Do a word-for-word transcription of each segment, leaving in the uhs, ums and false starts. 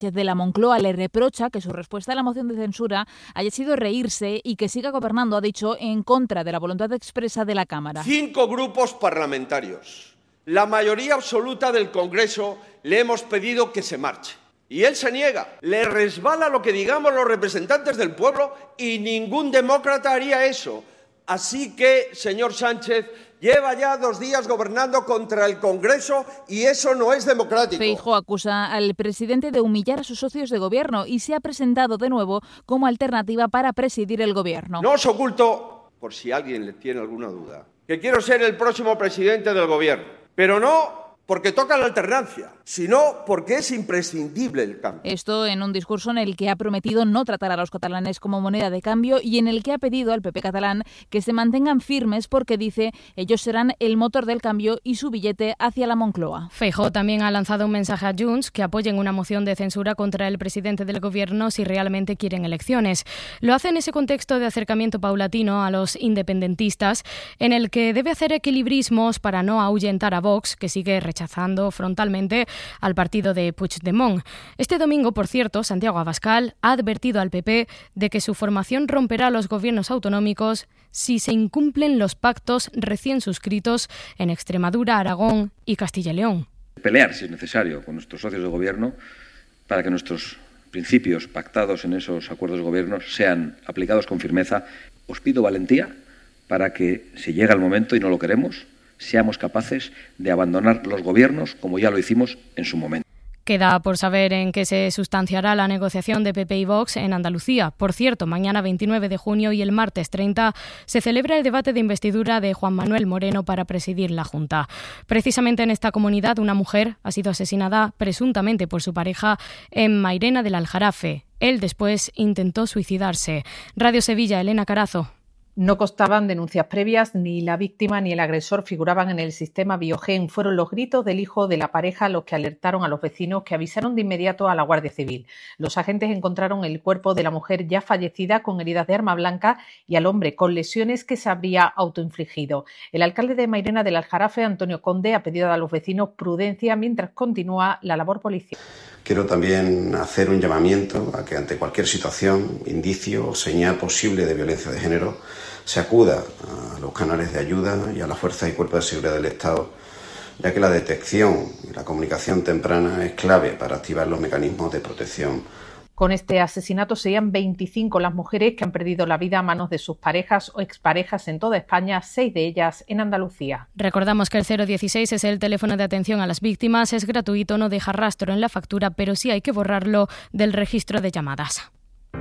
de la Moncloa le reprocha que su respuesta a la moción de censura haya sido reírse y que siga gobernando, ha dicho, en contra de la voluntad expresa de la Cámara. Cinco grupos parlamentarios, la mayoría absoluta del Congreso, le hemos pedido que se marche. Y él se niega, le resbala lo que digamos los representantes del pueblo y ningún demócrata haría eso. Así que, señor Sánchez, lleva ya dos días gobernando contra el Congreso y eso no es democrático. Feijóo acusa al presidente de humillar a sus socios de gobierno y se ha presentado de nuevo como alternativa para presidir el gobierno. No os oculto, por si alguien le tiene alguna duda, que quiero ser el próximo presidente del gobierno, pero no porque toca la alternancia, sino porque es imprescindible el cambio. Esto en un discurso en el que ha prometido no tratar a los catalanes como moneda de cambio y en el que ha pedido al P P catalán que se mantengan firmes porque, dice, ellos serán el motor del cambio y su billete hacia la Moncloa. Feijóo también ha lanzado un mensaje a Junts que apoyen una moción de censura contra el presidente del gobierno si realmente quieren elecciones. Lo hace en ese contexto de acercamiento paulatino a los independentistas, en el que debe hacer equilibrismos para no ahuyentar a Vox, que sigue rechazando rechazando frontalmente al partido de Puigdemont. Este domingo, por cierto, Santiago Abascal ha advertido al P P de que su formación romperá los gobiernos autonómicos si se incumplen los pactos recién suscritos en Extremadura, Aragón y Castilla y León. Pelear, si es necesario, con nuestros socios de gobierno para que nuestros principios pactados en esos acuerdos de gobierno sean aplicados con firmeza. Os pido valentía para que, si llega el momento y no lo queremos, seamos capaces de abandonar los gobiernos como ya lo hicimos en su momento. Queda por saber en qué se sustanciará la negociación de P P y Vox en Andalucía. Por cierto, mañana veintinueve de junio y el martes treinta se celebra el debate de investidura de Juan Manuel Moreno para presidir la Junta. Precisamente en esta comunidad, una mujer ha sido asesinada presuntamente por su pareja en Mairena del Aljarafe. Él después intentó suicidarse. Radio Sevilla, Elena Carazo. No constaban denuncias previas, ni la víctima ni el agresor figuraban en el sistema Biogen. Fueron los gritos del hijo de la pareja los que alertaron a los vecinos, que avisaron de inmediato a la Guardia Civil. Los agentes encontraron el cuerpo de la mujer ya fallecida con heridas de arma blanca y al hombre con lesiones que se habría autoinfligido. El alcalde de Mairena del Aljarafe, Antonio Conde, ha pedido a los vecinos prudencia mientras continúa la labor policial. Quiero también hacer un llamamiento a que ante cualquier situación, indicio o señal posible de violencia de género se acuda a los canales de ayuda y a las fuerzas y cuerpos de seguridad del Estado, ya que la detección y la comunicación temprana es clave para activar los mecanismos de protección. Con este asesinato serían veinticinco las mujeres que han perdido la vida a manos de sus parejas o exparejas en toda España, seis de ellas en Andalucía. Recordamos que el cero dieciséis es el teléfono de atención a las víctimas, es gratuito, no deja rastro en la factura, pero sí hay que borrarlo del registro de llamadas.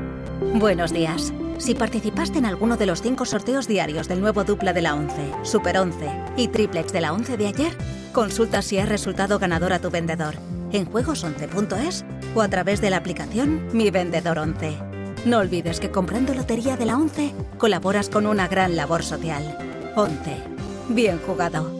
Buenos días. Si participaste en alguno de los cinco sorteos diarios del nuevo dupla de la once, Super once y triplex de la once de ayer, consulta si has resultado ganador a tu vendedor en juegos once punto es o a través de la aplicación Mi Vendedor once. No olvides que comprando lotería de la once colaboras con una gran labor social. once. Bien jugado.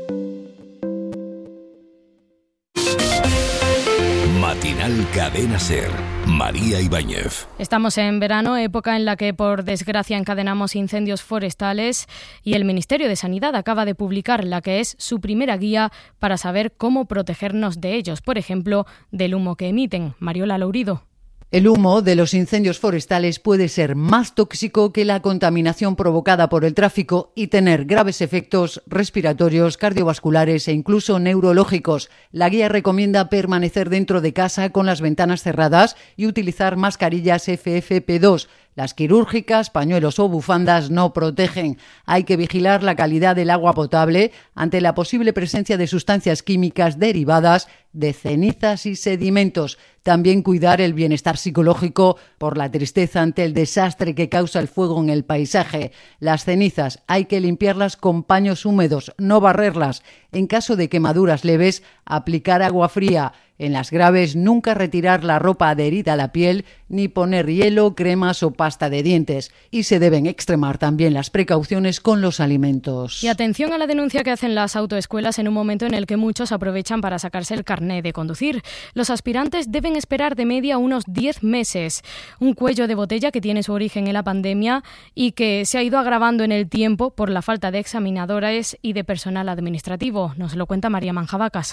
Matinal Cadena Ser. María Ibáñez. Estamos en verano, época en la que por desgracia encadenamos incendios forestales, y el Ministerio de Sanidad acaba de publicar la que es su primera guía para saber cómo protegernos de ellos, por ejemplo, del humo que emiten. Mariola Lourido. El humo de los incendios forestales puede ser más tóxico que la contaminación provocada por el tráfico y tener graves efectos respiratorios, cardiovasculares e incluso neurológicos. La guía recomienda permanecer dentro de casa con las ventanas cerradas y utilizar mascarillas F F P dos. Las quirúrgicas, pañuelos o bufandas no protegen. Hay que vigilar la calidad del agua potable ante la posible presencia de sustancias químicas derivadas de cenizas y sedimentos. También cuidar el bienestar psicológico por la tristeza ante el desastre que causa el fuego en el paisaje. Las cenizas hay que limpiarlas con paños húmedos, no barrerlas. En caso de quemaduras leves, aplicar agua fría. En las graves, nunca retirar la ropa adherida a la piel ni poner hielo, cremas o pasta de dientes. Y se deben extremar también las precauciones con los alimentos. Y atención a la denuncia que hacen las autoescuelas en un momento en el que muchos aprovechan para sacarse el carné de conducir. Los aspirantes deben esperar de media unos diez meses. Un cuello de botella que tiene su origen en la pandemia y que se ha ido agravando en el tiempo por la falta de examinadores y de personal administrativo. Nos lo cuenta María Manjabacas.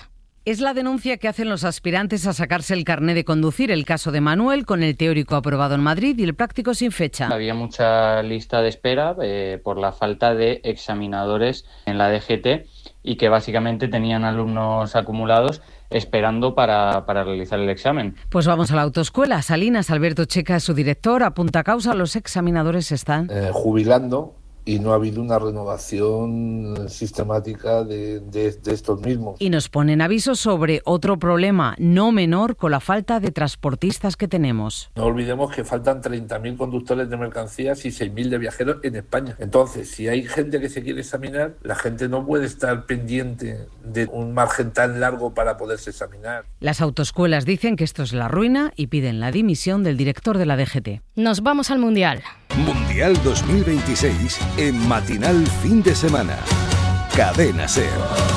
Es la denuncia que hacen los aspirantes a sacarse el carné de conducir. El caso de Manuel, con el teórico aprobado en Madrid y el práctico sin fecha. Había mucha lista de espera eh, por la falta de examinadores en la D G T y que básicamente tenían alumnos acumulados esperando para, para realizar el examen. Pues vamos a la autoescuela. Salinas, Alberto Checa, su director, apunta a causa. Los examinadores están eh, jubilando. Y no ha habido una renovación sistemática de, de, de estos mismos. Y nos ponen avisos sobre otro problema no menor con la falta de transportistas que tenemos. No olvidemos que faltan treinta mil conductores de mercancías y seis mil de viajeros en España. Entonces, si hay gente que se quiere examinar, la gente no puede estar pendiente de un margen tan largo para poderse examinar. Las autoescuelas dicen que esto es la ruina y piden la dimisión del director de la D G T. Nos vamos al Mundial. Mundial dos mil veintiséis en Matinal Fin de Semana. Cadena SER.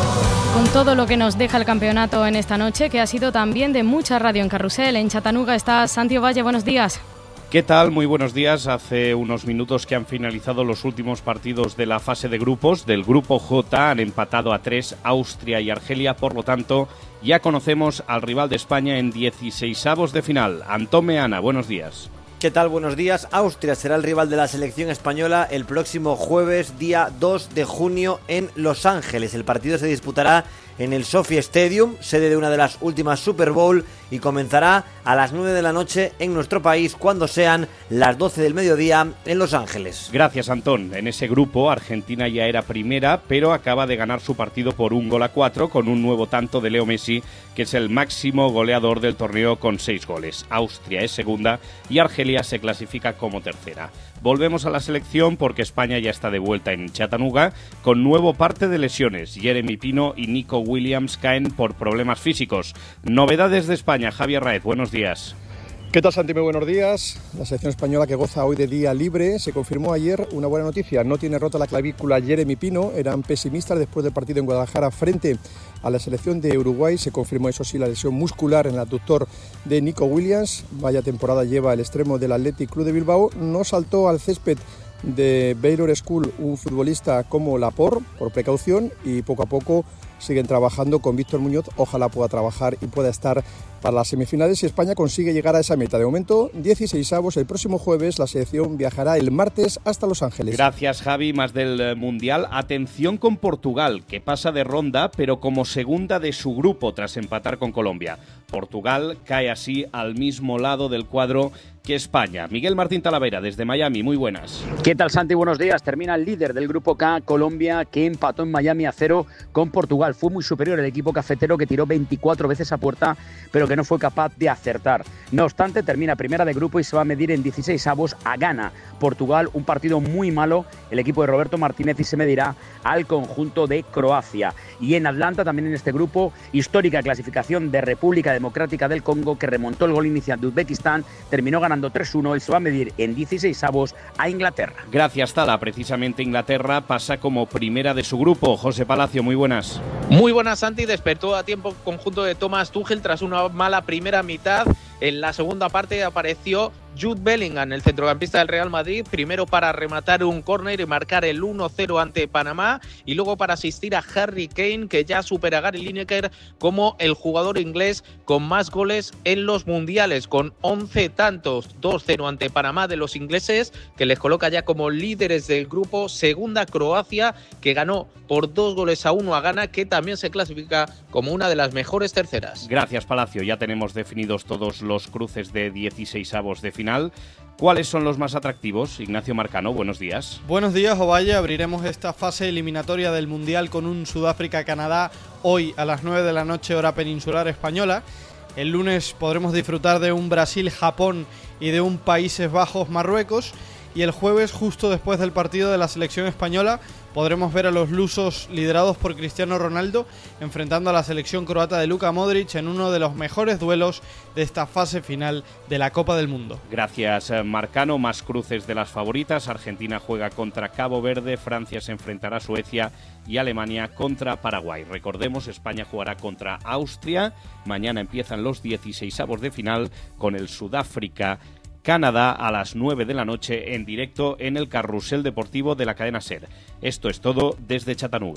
Con todo lo que nos deja el campeonato en esta noche, que ha sido también de mucha radio en Carrusel. En Chattanooga está Santi Ovalle, buenos días. ¿Qué tal? Muy buenos días. Hace unos minutos que han finalizado los últimos partidos de la fase de grupos. Del grupo J han empatado a tres Austria y Argelia, por lo tanto ya conocemos al rival de España en dieciseisavos de final. Antón Meana, buenos días. ¿Qué tal? Buenos días. Austria será el rival de la selección española el próximo jueves, día dos de junio, en Los Ángeles. El partido se disputará en el SoFi Stadium, sede de una de las últimas Super Bowl, y comenzará a las nueve de la noche en nuestro país, cuando sean las doce del mediodía en Los Ángeles. Gracias, Antón. En ese grupo, Argentina ya era primera, pero acaba de ganar su partido por un gol a cuatro con un nuevo tanto de Leo Messi, que es el máximo goleador del torneo con seis goles. Austria es segunda y Argelia se clasifica como tercera. Volvemos a la selección porque España ya está de vuelta en Chattanooga con nuevo parte de lesiones. Jeremy Pino y Nico Williams caen por problemas físicos. Novedades de España, Javier Raez, buenos días. ¿Qué tal, Santi? Muy buenos días. La selección española, que goza hoy de día libre, se confirmó ayer una buena noticia. No tiene rota la clavícula Jeremy Pino. Eran pesimistas después del partido en Guadalajara frente a la selección de Uruguay. Se confirmó, eso sí, la lesión muscular en el aductor de Nico Williams. Vaya temporada lleva el extremo del Athletic Club de Bilbao. No saltó al césped de Baylor School un futbolista como Laporte, por precaución, y poco a poco siguen trabajando con Víctor Muñoz. Ojalá pueda trabajar y pueda estar para las semifinales si España consigue llegar a esa meta. De momento, dieciseisavos. El próximo jueves la selección viajará el martes hasta Los Ángeles. Gracias, Javi. Más del Mundial. Atención con Portugal, que pasa de ronda, pero como segunda de su grupo tras empatar con Colombia. Portugal cae así al mismo lado del cuadro que España. Miguel Martín Talavera, desde Miami, muy buenas. ¿Qué tal, Santi? Buenos días. Termina el líder del grupo K, Colombia, que empató en Miami a cero con Portugal. Fue muy superior el equipo cafetero, que tiró veinticuatro veces a puerta, pero que no fue capaz de acertar. No obstante, termina primera de grupo y se va a medir en dieciseisavos a Ghana. Portugal, un partido muy malo, el equipo de Roberto Martínez, y se medirá al conjunto de Croacia. Y en Atlanta, también en este grupo, histórica clasificación de República Democrática del Congo, que remontó el gol inicial de Uzbekistán, terminó ganando tres uno y se va a medir en dieciseisavos a Inglaterra. Gracias, Tala. Precisamente Inglaterra pasa como primera de su grupo. José Palacio, muy buenas. Muy buenas, Santi. Despertó a tiempo conjunto de Thomas Tuchel tras una mala primera mitad. En la segunda parte apareció Jude Bellingham, el centrocampista del Real Madrid, primero para rematar un córner y marcar el uno cero ante Panamá, y luego para asistir a Harry Kane, que ya supera a Gary Lineker como el jugador inglés con más goles en los mundiales, con once tantos. Dos cero ante Panamá de los ingleses, que les coloca ya como líderes del grupo. Segunda Croacia, que ganó por dos goles a uno a Ghana, que también se clasifica como una de las mejores terceras. Gracias, Palacio. Ya tenemos definidos todos los cruces de dieciseisavos de final. ¿Cuáles son los más atractivos? Ignacio Marcano, buenos días. Buenos días, Ovalle. Abriremos esta fase eliminatoria del Mundial con un Sudáfrica-Canadá hoy a las nueve de la noche, hora peninsular española. El lunes podremos disfrutar de un Brasil-Japón y de un Países Bajos-Marruecos. Y el jueves, justo después del partido de la selección española, podremos ver a los lusos liderados por Cristiano Ronaldo enfrentando a la selección croata de Luka Modric en uno de los mejores duelos de esta fase final de la Copa del Mundo. Gracias, Marcano. Más cruces de las favoritas. Argentina juega contra Cabo Verde, Francia se enfrentará a Suecia y Alemania contra Paraguay. Recordemos, España jugará contra Austria. Mañana empiezan los dieciseisavos de final con el Sudáfrica Canadá a las nueve de la noche en directo en el Carrusel Deportivo de la cadena SER. Esto es todo desde Chattanooga.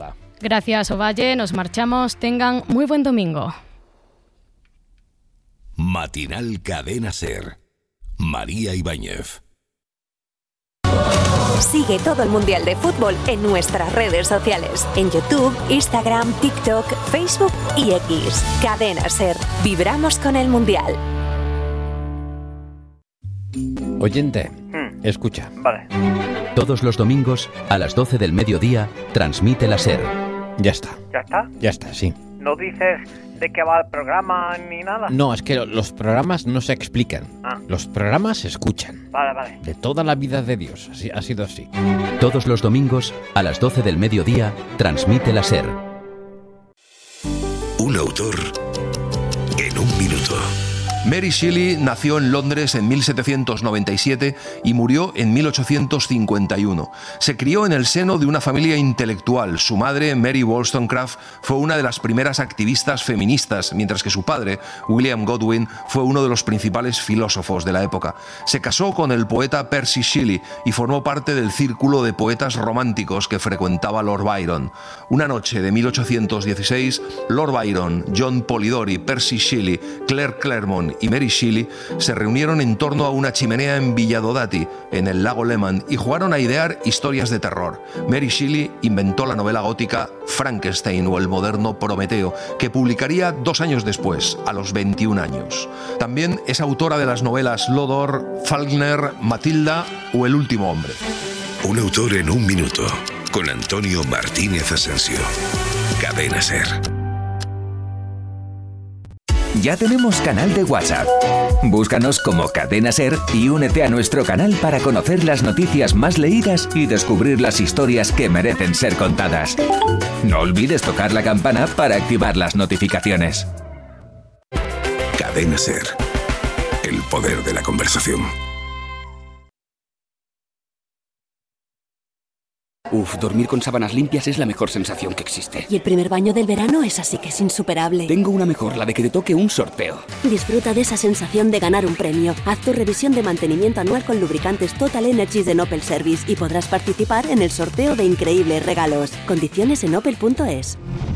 Gracias, Ovalle. Nos marchamos. Tengan muy buen domingo. Matinal Cadena SER. María Ibáñez. Sigue todo el Mundial de Fútbol en nuestras redes sociales. En YouTube, Instagram, TikTok, Facebook y X. Cadena SER. Vibramos con el Mundial. Oyente, hmm. escucha. Vale. Todos los domingos, a las doce del mediodía, transmite la SER. Ya está. ¿Ya está? Ya está, sí. ¿No dices de qué va el programa ni nada? No, es que los programas no se explican. Ah. Los programas se escuchan. Vale, vale. De toda la vida de Dios. Así, ha sido así. Todos los domingos, a las doce del mediodía, transmite la SER. Un autor en un minuto. Mary Shelley nació en Londres en mil setecientos noventa y siete y murió en mil ochocientos cincuenta y uno. Se crió en el seno de una familia intelectual. Su madre, Mary Wollstonecraft, fue una de las primeras activistas feministas, mientras que su padre, William Godwin, fue uno de los principales filósofos de la época. Se casó con el poeta Percy Shelley y formó parte del círculo de poetas románticos que frecuentaba Lord Byron. Una noche de mil ochocientos dieciséis, Lord Byron, John Polidori, Percy Shelley, Claire Claremont y Mary Shelley se reunieron en torno a una chimenea en Villadodati, en el lago Leman, y jugaron a idear historias de terror. Mary Shelley inventó la novela gótica Frankenstein o el moderno Prometeo, que publicaría dos años después, a los veintiún años. También es autora de las novelas Lodor, Faulkner, Matilda o El último hombre. Un autor en un minuto, con Antonio Martínez Asensio. Cadena SER. Ya tenemos canal de WhatsApp. Búscanos como Cadena SER y únete a nuestro canal para conocer las noticias más leídas y descubrir las historias que merecen ser contadas. No olvides tocar la campana para activar las notificaciones. Cadena SER. El poder de la conversación. Uf, dormir con sábanas limpias es la mejor sensación que existe. Y el primer baño del verano es así que es insuperable. Tengo una mejor, la de que te toque un sorteo. Disfruta de esa sensación de ganar un premio. Haz tu revisión de mantenimiento anual con lubricantes Total Energies de Opel Service y podrás participar en el sorteo de increíbles regalos. Condiciones en opel punto es.